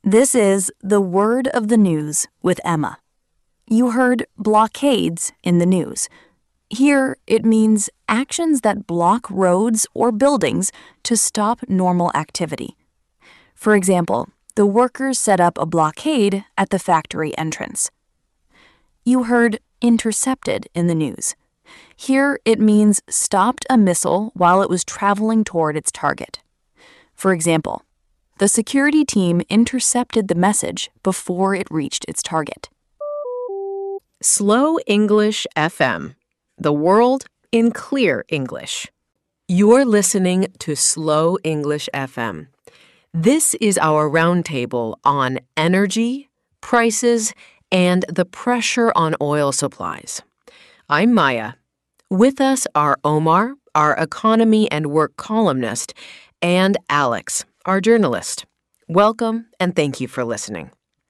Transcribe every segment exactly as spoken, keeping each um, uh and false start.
This is the Word of the News with Emma. You heard blockades in the news. Here, it means actions that block roads or buildings to stop normal activity. For example, the workers set up a blockade at the factory entrance. You heard intercepted in the news. Here, it means stopped a missile while it was traveling toward its target. For example, the security team intercepted the message before it reached its target. Slow English F M, the world in clear English. You're listening to Slow English F M. This is our roundtable on energy, prices, and the pressure on oil supplies. I'm Maya. With us are Omar, our economy and work columnist, and Alex, our journalist. Welcome and thank you for listening.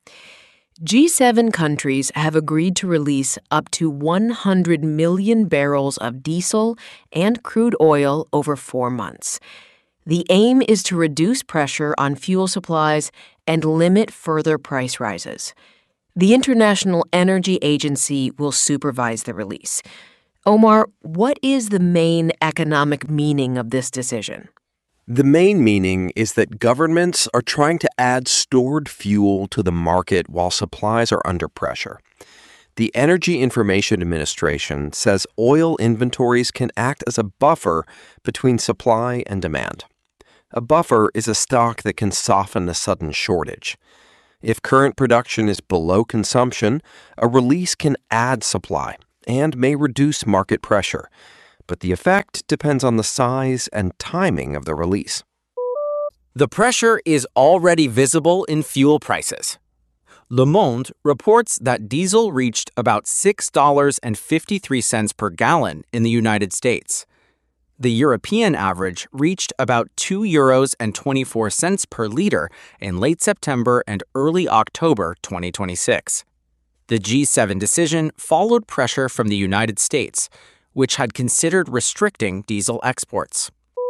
G seven countries have agreed to release up to one hundred million barrels of diesel and crude oil over four months. The aim is to reduce pressure on fuel supplies and limit further price rises. The International Energy Agency will supervise the release. Omar, what is the main economic meaning of this decision? The main meaning is that governments are trying to add stored fuel to the market while supplies are under pressure. The Energy Information Administration says oil inventories can act as a buffer between supply and demand. A buffer is a stock that can soften a sudden shortage. If current production is below consumption, a release can add supply and may reduce market pressure. But the effect depends on the size and timing of the release. The pressure is already visible in fuel prices. Le Monde reports that diesel reached about six dollars and fifty-three cents per gallon in the United States. The European average reached about two euros and twenty-four cents per liter in late September and early October twenty twenty-six. The G seven decision followed pressure from the United States, which had considered restricting diesel exports.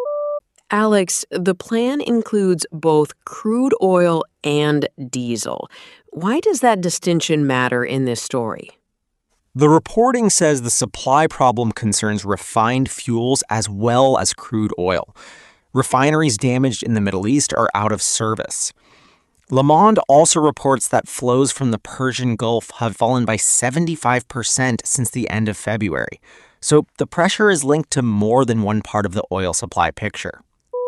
Alex, the plan includes both crude oil and diesel. Why does that distinction matter in this story? The reporting says the supply problem concerns refined fuels as well as crude oil. Refineries damaged in the Middle East are out of service. Le Monde also reports that flows from the Persian Gulf have fallen by seventy-five percent since the end of February. So the pressure is linked to more than one part of the oil supply picture.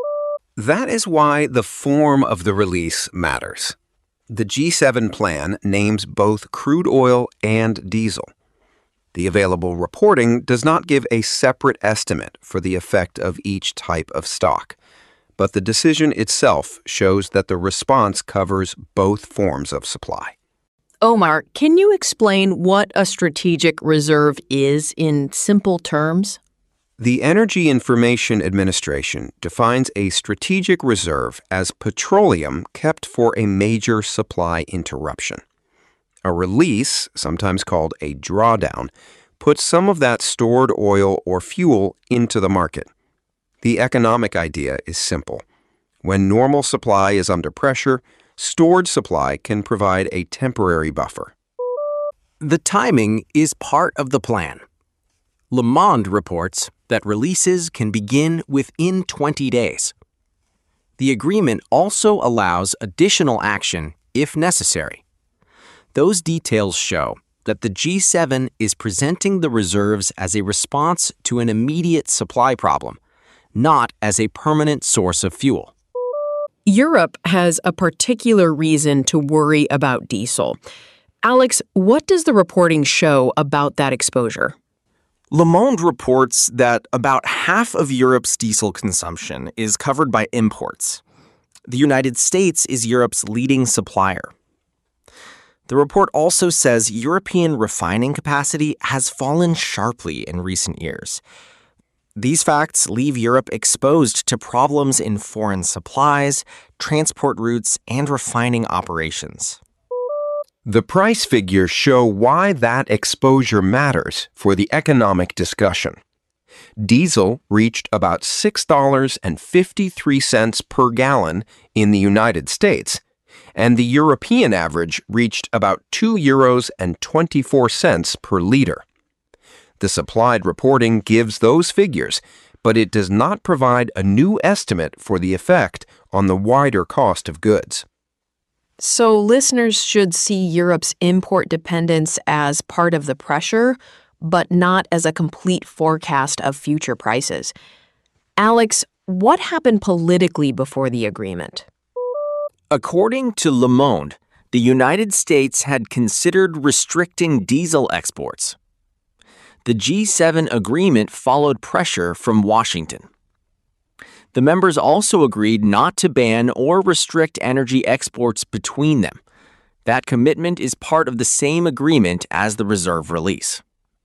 That is why the form of the release matters. The G seven plan names both crude oil and diesel. The available reporting does not give a separate estimate for the effect of each type of stock, but the decision itself shows that the response covers both forms of supply. Omar, can you explain what a strategic reserve is in simple terms? The Energy Information Administration defines a strategic reserve as petroleum kept for a major supply interruption. A release, sometimes called a drawdown, puts some of that stored oil or fuel into the market. The economic idea is simple. When normal supply is under pressure, stored supply can provide a temporary buffer. The timing is part of the plan. Le Monde reports that releases can begin within twenty days. The agreement also allows additional action if necessary. Those details show that the G seven is presenting the reserves as a response to an immediate supply problem, not as a permanent source of fuel. Europe has a particular reason to worry about diesel. Alex, what does the reporting show about that exposure? Le Monde reports that about half of Europe's diesel consumption is covered by imports. The United States is Europe's leading supplier. The report also says European refining capacity has fallen sharply in recent years. These facts leave Europe exposed to problems in foreign supplies, transport routes, and refining operations. The price figures show why that exposure matters for the economic discussion. Diesel reached about six dollars and fifty-three cents per gallon in the United States, and the European average reached about two euros and twenty-four cents per liter. The supplied reporting gives those figures, but it does not provide a new estimate for the effect on the wider cost of goods. So listeners should see Europe's import dependence as part of the pressure, but not as a complete forecast of future prices. Alex, what happened politically before the agreement? According to Le Monde, the United States had considered restricting diesel exports. The G seven agreement followed pressure from Washington. The members also agreed not to ban or restrict energy exports between them. That commitment is part of the same agreement as the reserve release.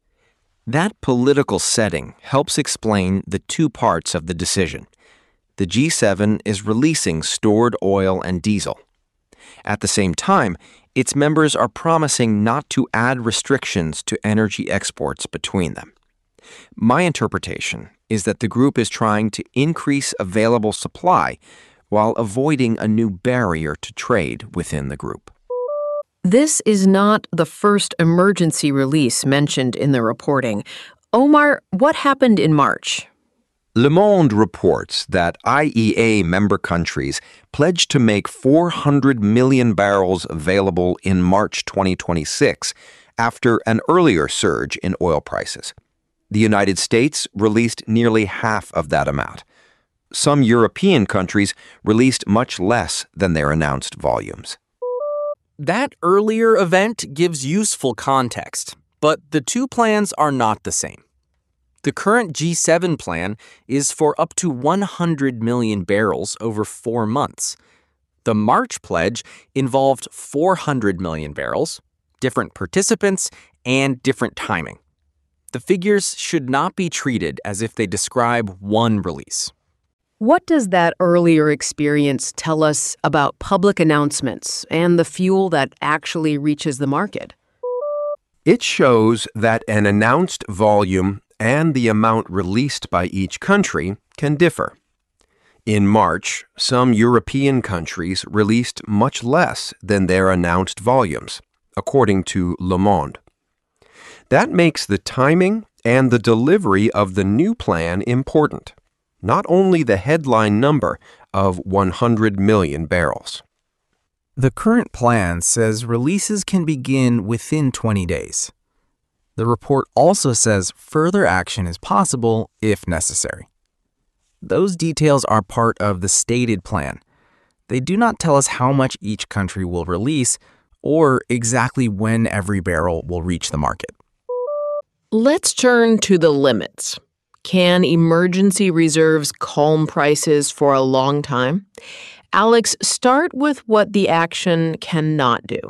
That political setting helps explain the two parts of the decision. The G seven is releasing stored oil and diesel. At the same time, its members are promising not to add restrictions to energy exports between them. My interpretation is that the group is trying to increase available supply while avoiding a new barrier to trade within the group. This is not the first emergency release mentioned in the reporting. Omar, what happened in March? Le Monde reports that I E A member countries pledged to make four hundred million barrels available in March twenty twenty-six after an earlier surge in oil prices. The United States released nearly half of that amount. Some European countries released much less than their announced volumes. That earlier event gives useful context, but the two plans are not the same. The current G seven plan is for up to one hundred million barrels over four months. The March pledge involved four hundred million barrels, different participants, and different timing. The figures should not be treated as if they describe one release. What does that earlier experience tell us about public announcements and the fuel that actually reaches the market? It shows that an announced volume and the amount released by each country can differ. In March, some European countries released much less than their announced volumes, according to Le Monde. That makes the timing and the delivery of the new plan important, not only the headline number of one hundred million barrels. The current plan says releases can begin within twenty days. The report also says further action is possible if necessary. Those details are part of the stated plan. They do not tell us how much each country will release or exactly when every barrel will reach the market. Let's turn to the limits. Can emergency reserves calm prices for a long time? Alex, start with what the action cannot do.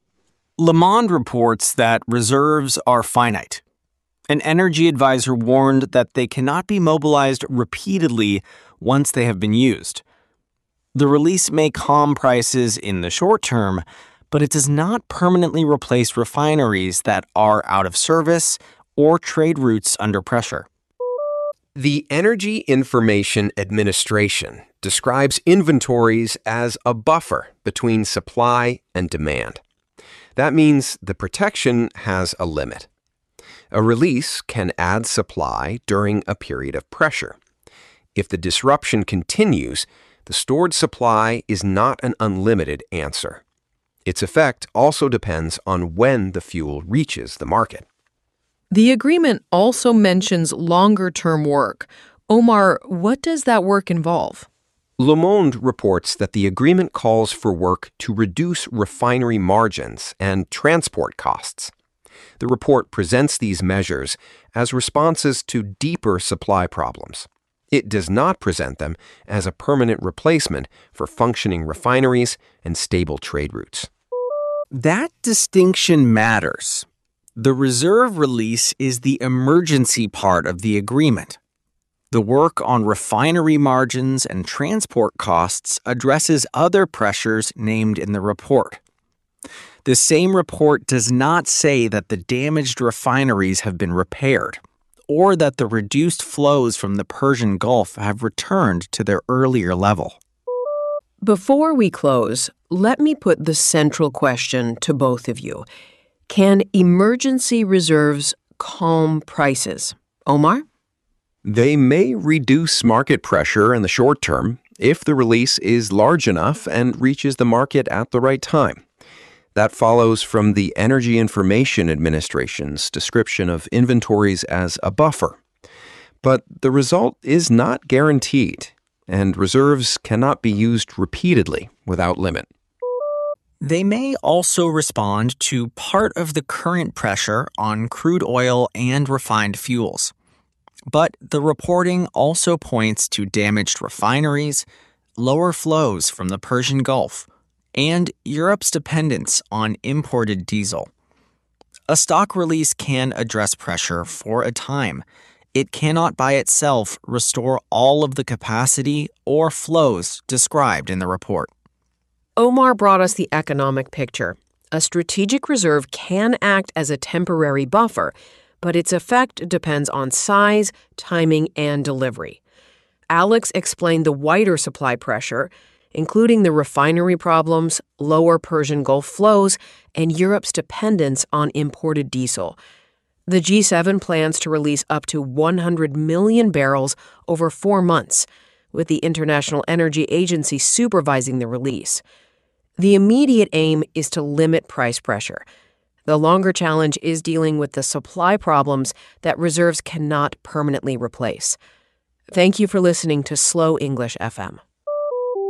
Le Monde reports that reserves are finite. An energy advisor warned that they cannot be mobilized repeatedly once they have been used. The release may calm prices in the short term, but it does not permanently replace refineries that are out of service or trade routes under pressure. The Energy Information Administration describes inventories as a buffer between supply and demand. That means the protection has a limit. A release can add supply during a period of pressure. If the disruption continues, the stored supply is not an unlimited answer. Its effect also depends on when the fuel reaches the market. The agreement also mentions longer-term work. Omar, what does that work involve? Le Monde reports that the agreement calls for work to reduce refinery margins and transport costs. The report presents these measures as responses to deeper supply problems. It does not present them as a permanent replacement for functioning refineries and stable trade routes. That distinction matters. The reserve release is the emergency part of the agreement. The work on refinery margins and transport costs addresses other pressures named in the report. The same report does not say that the damaged refineries have been repaired or that the reduced flows from the Persian Gulf have returned to their earlier level. Before we close, let me put the central question to both of you. Can emergency reserves calm prices? Omar? They may reduce market pressure in the short term if the release is large enough and reaches the market at the right time. That follows from the Energy Information Administration's description of inventories as a buffer. But the result is not guaranteed, and reserves cannot be used repeatedly without limit. They may also respond to part of the current pressure on crude oil and refined fuels. But the reporting also points to damaged refineries, lower flows from the Persian Gulf, and Europe's dependence on imported diesel. A stock release can address pressure for a time. It cannot by itself restore all of the capacity or flows described in the report. Omar brought us the economic picture. A strategic reserve can act as a temporary buffer, but its effect depends on size, timing, and delivery. Alex explained the wider supply pressure, including the refinery problems, lower Persian Gulf flows, and Europe's dependence on imported diesel. The G seven plans to release up to one hundred million barrels over four months, with the International Energy Agency supervising the release. The immediate aim is to limit price pressure. The longer challenge is dealing with the supply problems that reserves cannot permanently replace. Thank you for listening to Slow English F M.